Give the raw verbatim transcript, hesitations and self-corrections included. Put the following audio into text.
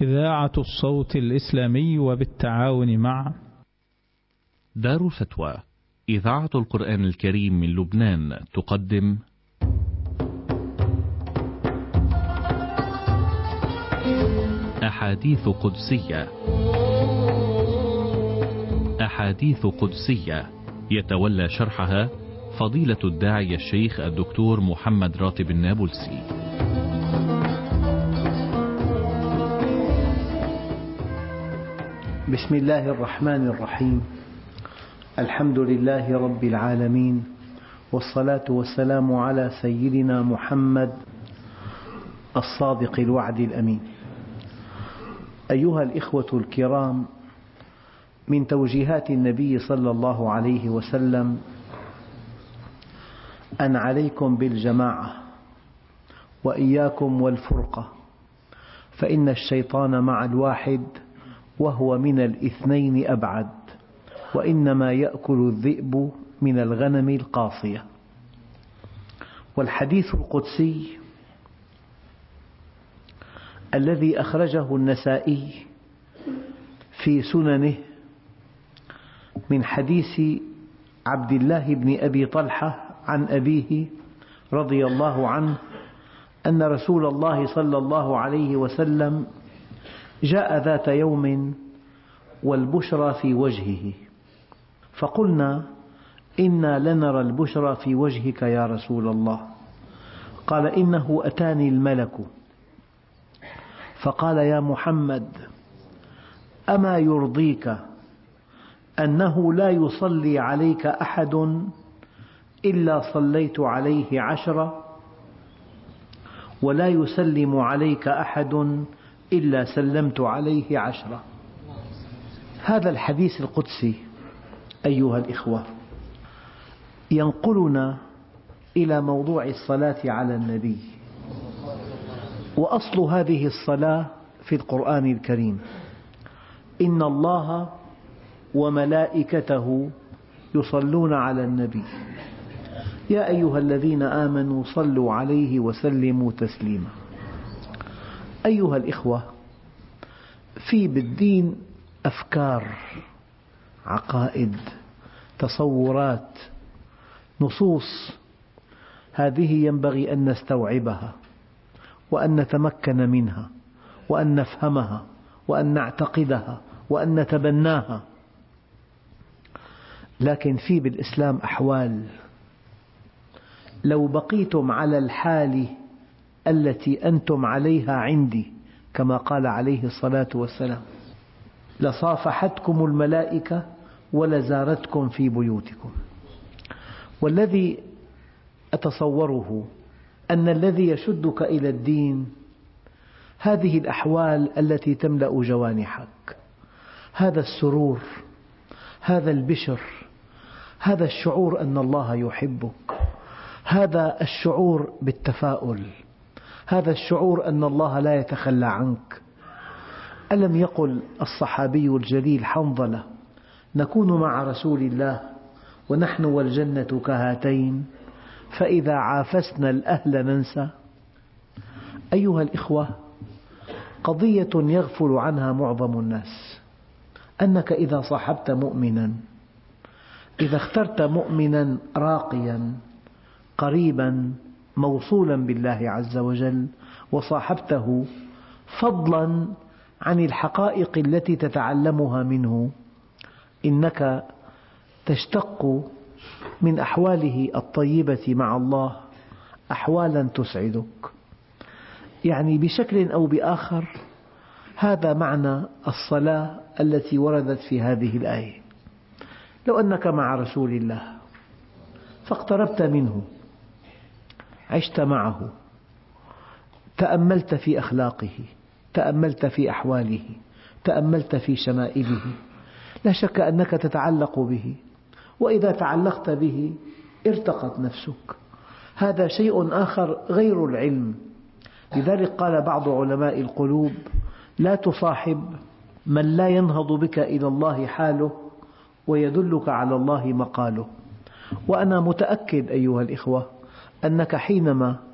إذاعة الصوت الإسلامي وبالتعاون مع دار الفتوى إذاعة القرآن الكريم من لبنان تقدم أحاديث قدسية. أحاديث قدسية يتولى شرحها فضيلة الداعية الشيخ الدكتور محمد راتب النابلسي. بسم الله الرحمن الرحيم. الحمد لله رب العالمين، والصلاة والسلام على سيدنا محمد الصادق الوعد الأمين. أيها الإخوة الكرام، من توجيهات النبي صلى الله عليه وسلم أن عليكم بالجماعة وإياكم والفرقة، فإن الشيطان مع الواحد وهو من الاثنين أبعد، وإنما يأكل الذئب من الغنم القاصية. والحديث القدسي الذي أخرجه النسائي في سننه من حديث عبد الله بن أبي طلحة عن أبيه رضي الله عنه أن رسول الله صلى الله عليه وسلم جاء ذات يوم والبشرى في وجهه، فقلنا: إنا لنرى البشرى في وجهك يا رسول الله. قال: إنه أتاني الملك فقال: يا محمد، أما يرضيك أنه لا يصلي عليك أحد إلا صليت عليه عشرة، ولا يسلم عليك أحد إلا سلمت عليه عشرة. هذا الحديث القدسي أيها الإخوة ينقلنا إلى موضوع الصلاة على النبي، وأصل هذه الصلاة في القرآن الكريم: إن الله وملائكته يصلون على النبي يا أيها الذين آمنوا صلوا عليه وسلموا تسليما. أيها الإخوة، في بالدين أفكار، عقائد، تصورات، نصوص، هذه ينبغي أن نستوعبها وأن نتمكن منها وأن نفهمها وأن نعتقدها وأن نتبناها. لكن في بالإسلام أحوال لو بقيتم على الحال التي أنتم عليها عندي، كما قال عليه الصلاة والسلام، لصافحتكم الملائكة ولزارتكم في بيوتكم. والذي أتصوره أن الذي يشدك إلى الدين هذه الأحوال التي تملأ جوانحك، هذا السرور، هذا البشر، هذا الشعور أن الله يحبك، هذا الشعور بالتفاؤل، هذا الشعور أن الله لا يتخلى عنك. ألم يقل الصحابي الجليل حنظلة: نكون مع رسول الله ونحن والجنة كهاتين، فإذا عافسنا الأهل ننسى. أيها الإخوة، قضية يغفل عنها معظم الناس، أنك إذا صاحبت مؤمنا، إذا اخترت مؤمنا راقيا قريبا موصولا بالله عز وجل وصاحبته، فضلا عن الحقائق التي تتعلمها منه، إنك تشتق من أحواله الطيبة مع الله أحوالا تسعدك. يعني بشكل أو بآخر هذا معنى الصلاة التي وردت في هذه الآية. لو أنك مع رسول الله فاقتربت منه، عشت معه، تأملت في أخلاقه، تأملت في أحواله، تأملت في شمائله، لا شك أنك تتعلق به، وإذا تعلقت به ارتقت نفسك. هذا شيء آخر غير العلم. لذلك قال بعض علماء القلوب: لا تصاحب من لا ينهض بك إلى الله حاله ويدلك على الله مقاله. وأنا متأكد أيها الإخوة أنك حينما